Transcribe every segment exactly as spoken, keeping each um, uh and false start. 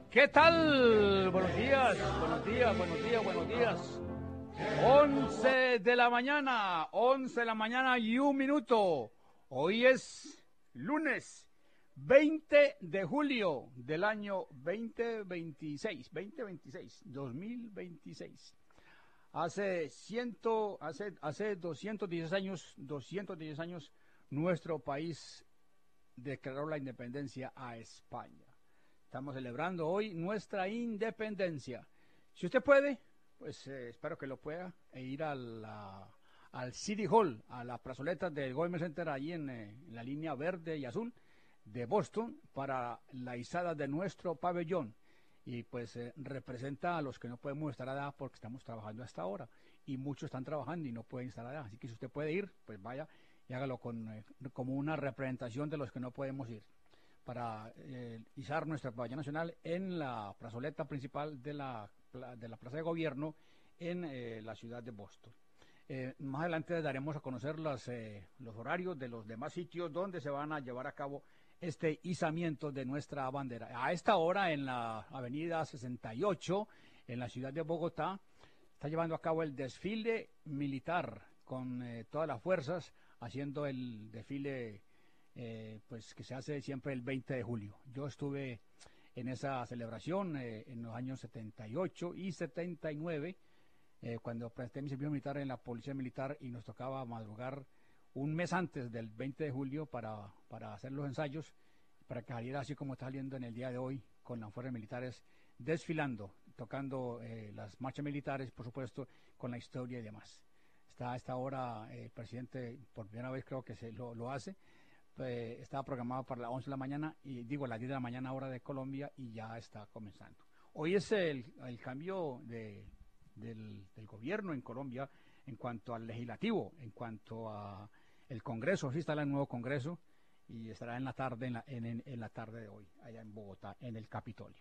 ¿Qué tal? Buenos días, buenos días, buenos días, buenos días. once de la mañana, once de la mañana y un minuto. Hoy es lunes veinte de julio del año dos mil veintiséis, dos mil veintiséis, dos mil veintiséis. Hace, ciento, hace, hace doscientos diez años, doscientos diez años, nuestro país declaró la independencia a España. Estamos celebrando hoy nuestra independencia. Si usted puede, pues eh, espero que lo pueda, e ir a la, al City Hall, a la plazoleta del Goldman Center, ahí en, eh, en la línea verde y azul de Boston, para la izada de nuestro pabellón. Y pues eh, representa a los que no podemos estar allá porque estamos trabajando hasta ahora. Y muchos están trabajando y no pueden estar allá. Así que si usted puede ir, pues vaya y hágalo con, eh, como una representación de los que no podemos ir, para eh, izar nuestra pabellón nacional en la plazoleta principal de la, de la Plaza de Gobierno en eh, la ciudad de Boston. Eh, más adelante daremos a conocer los, eh, los horarios de los demás sitios donde se van a llevar a cabo este izamiento de nuestra bandera. A esta hora, en la avenida sesenta y ocho, en la ciudad de Bogotá, está llevando a cabo el desfile militar con eh, todas las fuerzas, haciendo el desfile Eh, pues que se hace siempre el veinte de julio. Yo estuve en esa celebración eh, en los años setenta y ocho y setenta y nueve, eh, cuando presté mi servicio militar en la Policía Militar, y nos tocaba madrugar un mes antes del veinte de julio para, para hacer los ensayos, para que saliera así como está saliendo en el día de hoy, con las fuerzas militares desfilando, tocando eh, las marchas militares, por supuesto, con la historia y demás. Está a esta hora eh, el presidente, por primera vez creo que se lo, lo hace. Eh, estaba programado para las once de la mañana, y digo las diez de la mañana hora de Colombia, y ya está comenzando. Hoy es el, el cambio de, del, del gobierno en Colombia en cuanto al legislativo, en cuanto a el Congreso. Sí, está el nuevo Congreso y estará en la tarde, en la, en, en, en la tarde de hoy, allá en Bogotá, en el Capitolio.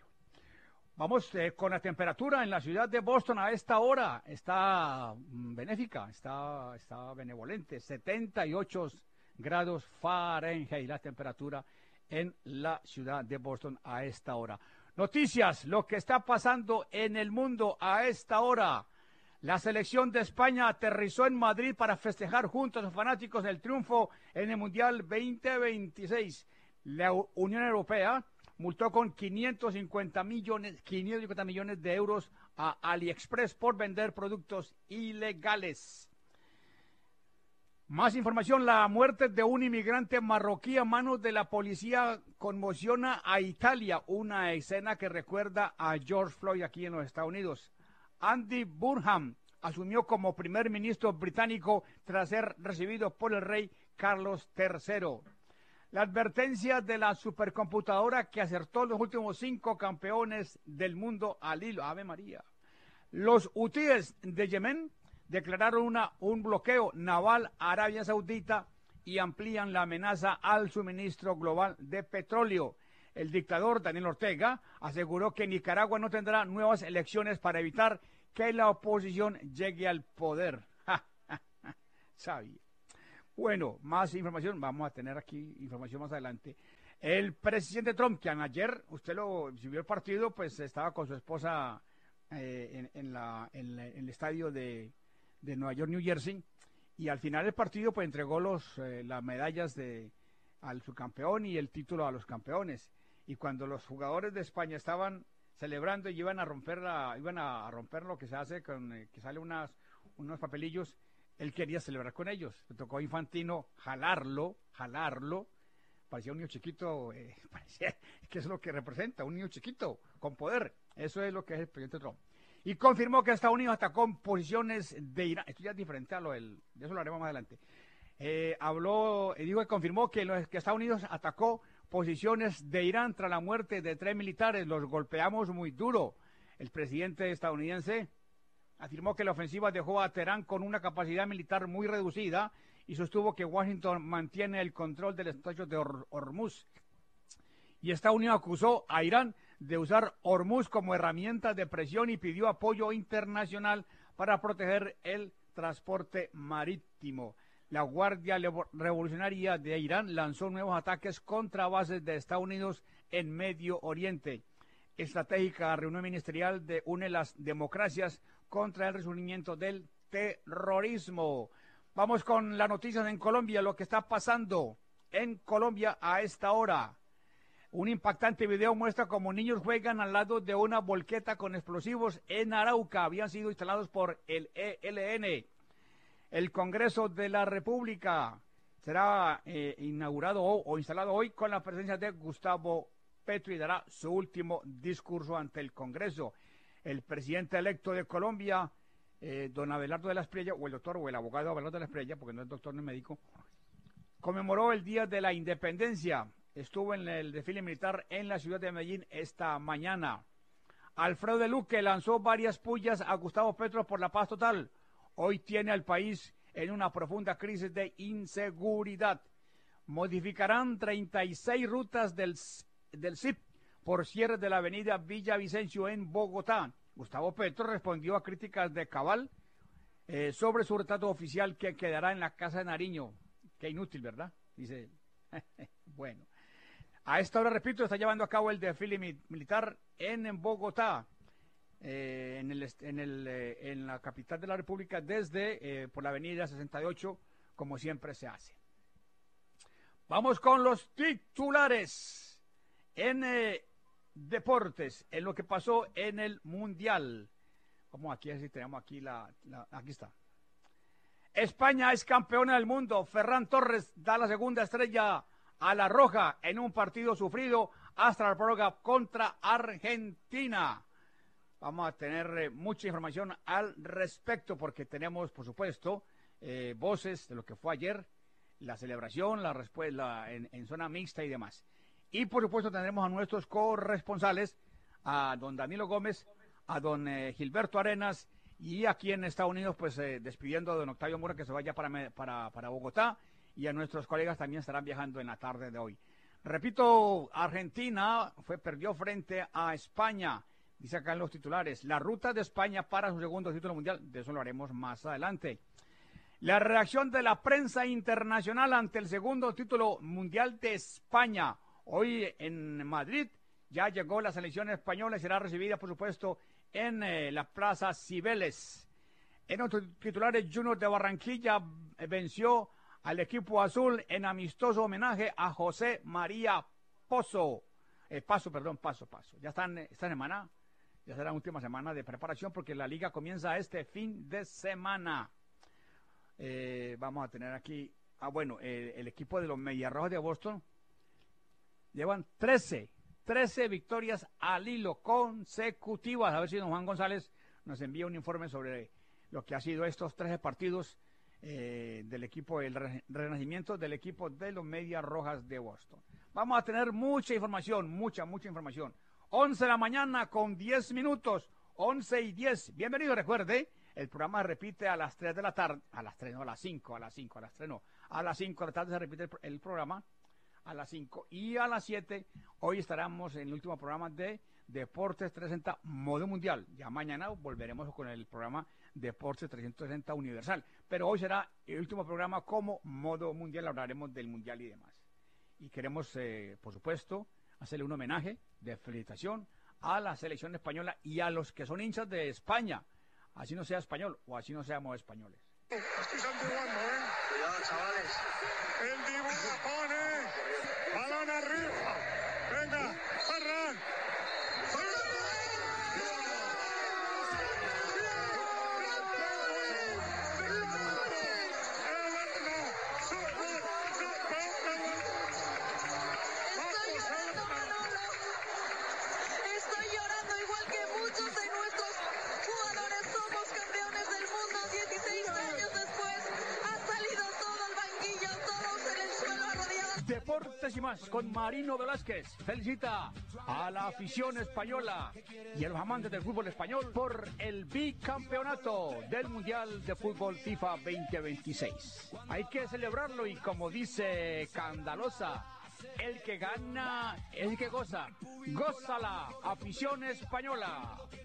Vamos eh, con la temperatura en la ciudad de Boston a esta hora. Está mm, benéfica, está, está benevolente, setenta y ocho grados Fahrenheit la temperatura en la ciudad de Boston a esta hora. Noticias, lo que está pasando en el mundo a esta hora. La selección de España aterrizó en Madrid para festejar junto a sus fanáticos el triunfo en el Mundial veinte veintiséis. La Unión Europea multó con quinientos cincuenta millones, quinientos cincuenta millones de euros a AliExpress por vender productos ilegales. Más información, la muerte de un inmigrante marroquí a manos de la policía conmociona a Italia, una escena que recuerda a George Floyd aquí en los Estados Unidos. Andy Burnham asumió como primer ministro británico tras ser recibido por el rey Carlos tercero. La advertencia de la supercomputadora que acertó los últimos cinco campeones del mundo al hilo. Ave María. Los hutíes de Yemen declararon una, un bloqueo naval a Arabia Saudita y amplían la amenaza al suministro global de petróleo. El dictador Daniel Ortega aseguró que Nicaragua no tendrá nuevas elecciones para evitar que la oposición llegue al poder. Sabía. Bueno, más información, vamos a tener aquí información más adelante. El presidente Trump, que ayer, usted lo, si vio el partido, pues estaba con su esposa eh, en, en, la, en, la, en el estadio de, de Nueva York, New Jersey, y al final del partido pues entregó los, eh, las medallas de, al subcampeón y el título a los campeones. Y cuando los jugadores de España estaban celebrando y iban a romper, la, iban a romper lo que se hace, con eh, que sale unas, unos papelillos, él quería celebrar con ellos. Le tocó a Infantino jalarlo, jalarlo. Parecía un niño chiquito, eh, parecía que es lo que representa, un niño chiquito con poder. Eso es lo que es el presidente Trump. Y confirmó que Estados Unidos atacó posiciones de Irán. Esto ya es diferente a lo del, de eso lo haremos más adelante. Eh, habló, eh, digo que confirmó que, los, que Estados Unidos atacó posiciones de Irán tras la muerte de tres militares. Los golpeamos muy duro. El presidente estadounidense afirmó que la ofensiva dejó a Teherán con una capacidad militar muy reducida y sostuvo que Washington mantiene el control del estrecho de Or Hormuz. Y Estados Unidos acusó a Irán de usar Hormuz como herramienta de presión y pidió apoyo internacional para proteger el transporte marítimo. La Guardia Revolucionaria de Irán lanzó nuevos ataques contra bases de Estados Unidos en Medio Oriente. estratégica reunión ministerial de une las democracias contra el resurgimiento del terrorismo. Vamos con las noticias en Colombia, lo que está pasando en Colombia a esta hora. Un impactante video muestra cómo niños juegan al lado de una volqueta con explosivos en Arauca. Habían sido instalados por el E L N. El Congreso de la República será eh, inaugurado o, o instalado hoy con la presencia de Gustavo Petro y dará su último discurso ante el Congreso. El presidente electo de Colombia, eh, don Abelardo de la Espriella, o el doctor o el abogado Abelardo de la Espriella, porque no es doctor ni médico, conmemoró el Día de la Independencia. Estuvo en el desfile militar en la ciudad de Medellín esta mañana. Alfredo de Luque lanzó varias pullas a Gustavo Petro por la paz total. Hoy tiene al país en una profunda crisis de inseguridad. Modificarán treinta y seis rutas del, del S I P por cierre de la avenida Villavicencio en Bogotá. Gustavo Petro respondió a críticas de Cabal eh, sobre su retrato oficial que quedará en la Casa de Nariño. Qué inútil, ¿verdad? Dice, bueno. A esta hora, repito, está llevando a cabo el desfile mi militar en, en Bogotá, eh, en, el, en, el, eh, en la capital de la República, desde eh, por la avenida sesenta y ocho, como siempre se hace. Vamos con los titulares en eh, deportes, en lo que pasó en el Mundial. Vamos aquí, así tenemos aquí la, la, aquí está. España es campeona del mundo. Ferran Torres da la segunda estrella a la roja en un partido sufrido hasta la prórroga contra Argentina. Vamos a tener eh, mucha información al respecto porque tenemos, por supuesto, eh, voces de lo que fue ayer, la celebración, la respuesta en, en zona mixta y demás. Y, por supuesto, tendremos a nuestros corresponsales, a don Danilo Gómez, a don eh, Gilberto Arenas y aquí en Estados Unidos, pues eh, despidiendo a don Octavio Mora que se vaya para, para, para Bogotá. Y a nuestros colegas también estarán viajando en la tarde de hoy. Repito, Argentina fue, perdió frente a España, dice acá en los titulares. La ruta de España para su segundo título mundial, de eso lo haremos más adelante. La reacción de la prensa internacional ante el segundo título mundial de España. Hoy en Madrid ya llegó la selección española y será recibida, por supuesto, en eh, la Plaza Cibeles. En otros titulares, Junior de Barranquilla eh, venció al equipo azul en amistoso homenaje a José María Pozo. Eh, Paso, perdón, Paso, Paso. Ya están esta semana, ya será la última semana de preparación porque la liga comienza este fin de semana. Eh, vamos a tener aquí, ah bueno, eh, el equipo de los Mediarrojas de Boston llevan trece, trece victorias al hilo consecutivas. A ver si don Juan González nos envía un informe sobre lo que ha sido estos trece partidos Eh, del equipo, el re renacimiento del equipo de los Medias Rojas de Boston. Vamos a tener mucha información, mucha, mucha información. once de la mañana con diez minutos, once y diez. Bienvenido, recuerde, el programa se repite a las tres de la tarde, a las tres, no, a las cinco, a las cinco, a las tres, no, a las cinco de la tarde se repite el, el programa, a las cinco, y a las siete, hoy estaremos en el último programa de Deportes trescientos sesenta Modo Mundial. Ya mañana volveremos con el programa Deportes trescientos sesenta Universal, pero hoy será el último programa como Modo Mundial, hablaremos del Mundial y demás. Y queremos, eh, por supuesto, hacerle un homenaje de felicitación a la selección española y a los que son hinchas de España, así no sea español o así no seamos españoles. Estoy santiguando, ¿eh? Cuidado, chavales. El Dibu la pone, balón arriba, venga, Ferran. Deportes y más con Marino Velázquez. Felicita a la afición española y a los amantes del fútbol español por el bicampeonato del Mundial de Fútbol FIFA veinte veintiséis. Hay que celebrarlo y como dice Candalosa, el que gana, el que goza. Gózala, afición española.